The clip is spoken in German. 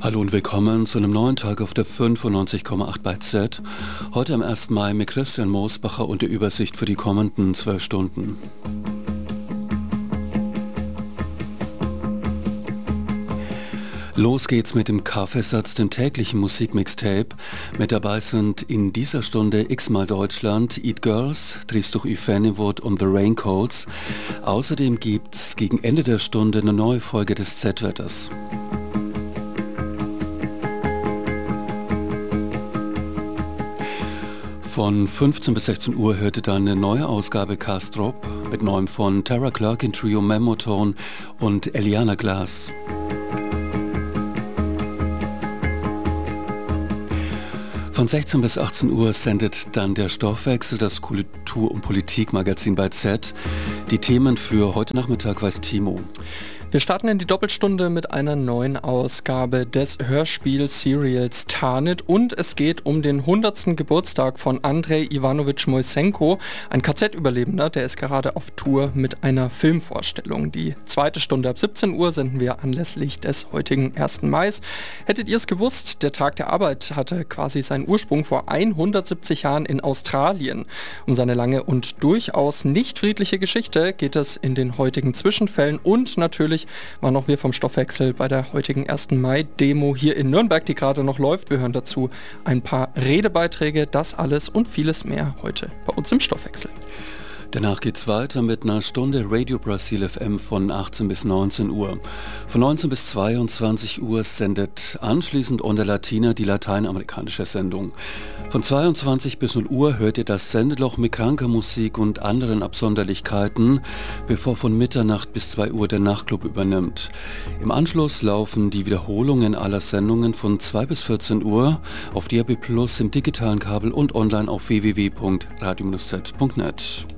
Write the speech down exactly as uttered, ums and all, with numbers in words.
Hallo und willkommen zu einem neuen Tag auf der fünfundneunzig Komma acht bei Z. Heute am ersten Mai mit Christian Moosbacher und der Übersicht für die kommenden zwölf Stunden. Los geht's mit dem Kaffeesatz, dem täglichen Musikmixtape. Mit dabei sind in dieser Stunde X-mal Deutschland, Eat Girls, Tristan Ufennewood und The Raincoats. Außerdem gibt's gegen Ende der Stunde eine neue Folge des Z-Wetters. Von fünfzehn bis sechzehn Uhr hörte dann eine neue Ausgabe Kastrop mit neuem von Tara Clarkin Trio, Memotone und Eliana Glass. Von sechzehn bis achtzehn Uhr sendet dann der Stoffwechsel, das Kultur- und Politikmagazin bei Z. Die Themen für heute Nachmittag weiß Timo. Wir starten in die Doppelstunde mit einer neuen Ausgabe des Hörspiel-Serials Tarnet und es geht um den hundertsten Geburtstag von Andrei Iwanowitsch Moisenko, ein K Z-Überlebender, der ist gerade auf Tour mit einer Filmvorstellung. Die zweite Stunde ab siebzehn Uhr senden wir anlässlich des heutigen ersten Mai. Hättet ihr es gewusst, der Tag der Arbeit hatte quasi seinen Ursprung vor hundertsiebzig Jahren in Australien. Um seine lange und durchaus nicht friedliche Geschichte geht es in den heutigen Zwischenfällen und natürlich waren auch wir vom Stoffwechsel bei der heutigen ersten Mai-Demo hier in Nürnberg, die gerade noch läuft. Wir hören dazu ein paar Redebeiträge, das alles und vieles mehr heute bei uns im Stoffwechsel. Danach geht's weiter mit einer Stunde Radio Brasil F M von achtzehn bis neunzehn Uhr. Von neunzehn bis zweiundzwanzig Uhr sendet anschließend Onda Latina die lateinamerikanische Sendung. Von zweiundzwanzig bis null Uhr hört ihr das Sendeloch mit kranker Musik und anderen Absonderlichkeiten, bevor von Mitternacht bis zwei Uhr der Nachtclub übernimmt. Im Anschluss laufen die Wiederholungen aller Sendungen von zwei bis vierzehn Uhr auf D A B Plus, im digitalen Kabel und online auf w w w punkt radio z punkt net.